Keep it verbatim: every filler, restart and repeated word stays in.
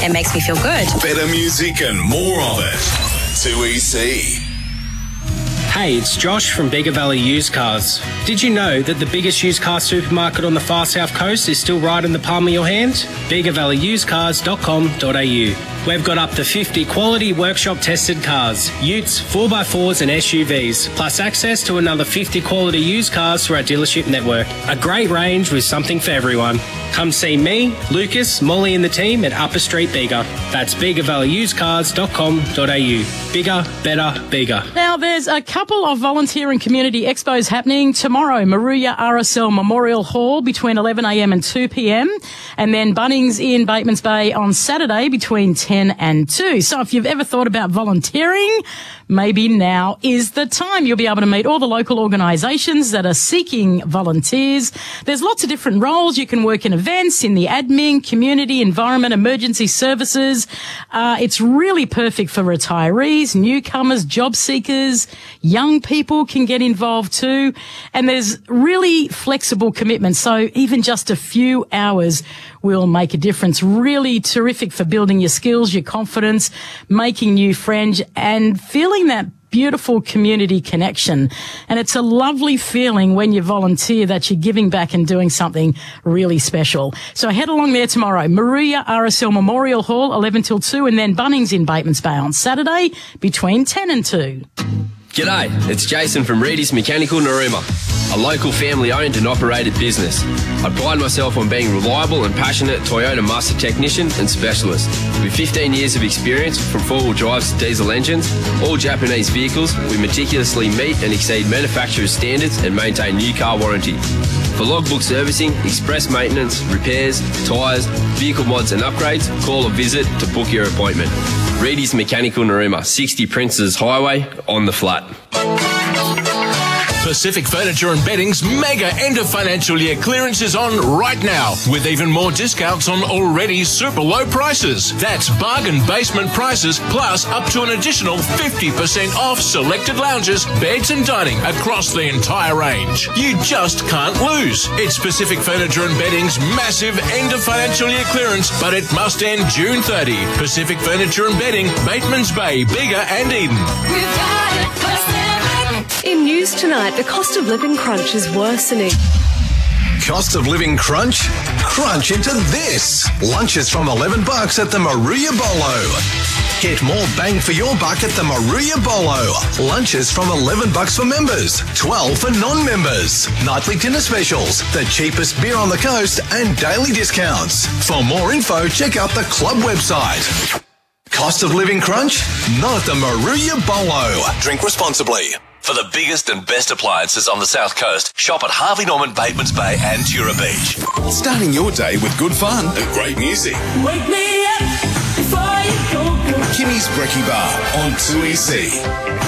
It makes me feel good. Better music and more of it. two E C. Hey, it's Josh from Bega Valley Used Cars. Did you know that the biggest used car supermarket on the far south coast is still right in the palm of your hand? bega valley used cars dot com dot a u. We've got up to fifty quality workshop tested cars, utes, four by fours and S U Vs, plus access to another fifty quality used cars through our dealership network. A great range with something for everyone. Come see me, Lucas, Molly and the team at Upper Street Bega. That's bega valley used cars dot com dot a u. Bigger, better, bigger. Now, there's a couple of volunteer and community expos happening tomorrow. Maruya R S L Memorial Hall between eleven a m and two p m, and then Bunnings in Batemans Bay on Saturday between ten and two. So if you've ever thought about volunteering, maybe now is the time. You'll be able to meet all the local organisations that are seeking volunteers. There's lots of different roles. You can work in events, in the admin, community, environment, emergency services. Uh, it's really perfect for retirees, newcomers, job seekers. Young people can get involved too. And there's really flexible commitment. So even just a few hours will make a difference. Really terrific for building your skills, your confidence, making new friends and feeling that beautiful community connection. And it's a lovely feeling when you volunteer that you're giving back and doing something really special. So head along there tomorrow. Maruya R S L Memorial Hall, eleven till two, and then Bunnings in Batemans Bay on Saturday between ten and two. G'day, it's Jason from Reedy's Mechanical Narooma, a local family-owned and operated business. I pride myself on being reliable and passionate Toyota master technician and specialist. With fifteen years of experience from four-wheel drives to diesel engines, all Japanese vehicles, we meticulously meet and exceed manufacturer's standards and maintain new car warranty. For logbook servicing, express maintenance, repairs, tyres, vehicle mods and upgrades, call or visit to book your appointment. Reedy's Mechanical Narooma, sixty Princes Highway, on the flat. Pacific Furniture and Bedding's mega end of financial year clearance is on right now, with even more discounts on already super low prices. That's bargain basement prices plus up to an additional fifty percent off selected lounges, beds and dining across the entire range. You just can't lose. It's Pacific Furniture and Bedding's massive end of financial year clearance, but it must end June thirtieth. Pacific Furniture and Bedding, Batemans Bay, Bega and Eden. We've got it. In news tonight, the cost of living crunch is worsening. Cost of living crunch? Crunch into this. Lunches from eleven bucks at the Maruya Bolo. Get more bang for your buck at the Maruya Bolo. Lunches from eleven bucks for members, twelve for non-members. Nightly dinner specials, the cheapest beer on the coast and daily discounts. For more info, check out the club website. Cost of living crunch? Not at the Maruya Bolo. Drink responsibly. For the biggest and best appliances on the South Coast, shop at Harvey Norman, Batemans Bay and Tura Beach. Starting your day with good fun and great music. Wake me up before you go. Kimmy's Brekkie Bar on two E C.